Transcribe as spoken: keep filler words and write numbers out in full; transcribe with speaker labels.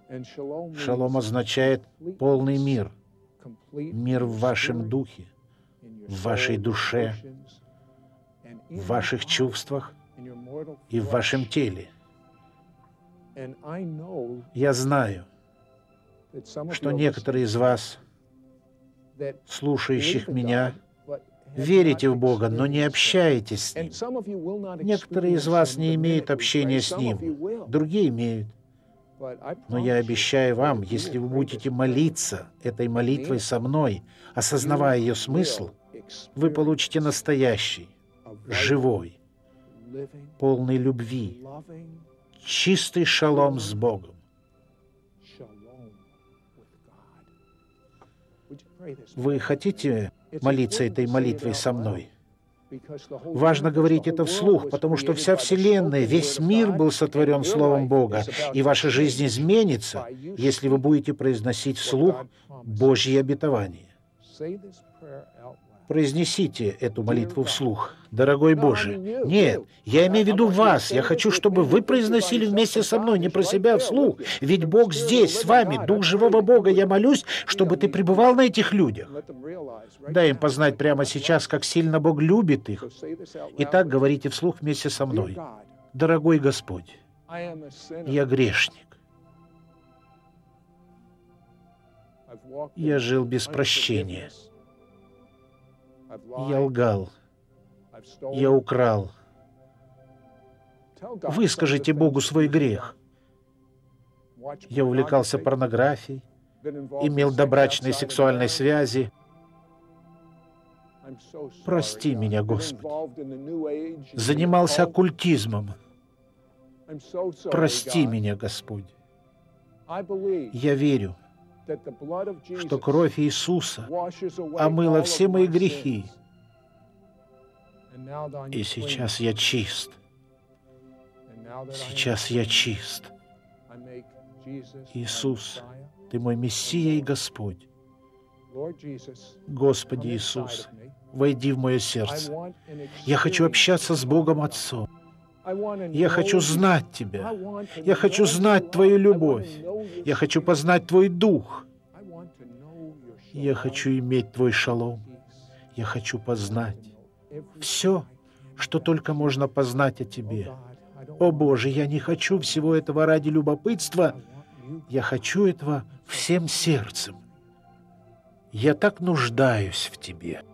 Speaker 1: Шалом означает полный мир. Мир в вашем духе, в вашей душе, в ваших чувствах и в вашем теле. Я знаю, что некоторые из вас, слушающих меня, верите в Бога, но не общаетесь с Ним. Некоторые из вас не имеют общения с Ним, другие имеют. Но я обещаю вам, если вы будете молиться этой молитвой со мной, осознавая ее смысл, вы получите настоящий, живой, полный любви, чистый шалом с Богом. Вы хотите молиться этой молитвой со мной? Важно говорить это вслух, потому что вся Вселенная, весь мир был сотворен Словом Бога, и ваша жизнь изменится, если вы будете произносить вслух Божьи обетования. Произнесите эту молитву вслух. Дорогой Боже, нет, я имею в виду вас. Я хочу, чтобы вы произносили вместе со мной, не про себя вслух. Ведь Бог здесь, с вами, Дух живого Бога. Я молюсь, чтобы ты пребывал на этих людях. Дай им познать прямо сейчас, как сильно Бог любит их. Итак, говорите вслух вместе со мной. Дорогой Господь, я грешник. Я жил без прощения. Я лгал. Я украл. Выскажите Богу свой грех. Я увлекался порнографией, имел добрачные сексуальные связи. Прости меня, Господи. Занимался оккультизмом. Прости меня, Господь. Я верю, что кровь Иисуса омыла все мои грехи. И сейчас я чист. Сейчас я чист. Иисус, Ты мой Мессия и Господь. Господи Иисус, войди в мое сердце. Я хочу общаться с Богом Отцом. Я хочу знать Тебя. Я хочу знать Твою любовь. Я хочу познать Твой Дух. Я хочу иметь Твой шалом. Я хочу познать все, что только можно познать о Тебе. О Боже, я не хочу всего этого ради любопытства. Я хочу этого всем сердцем. Я так нуждаюсь в Тебе.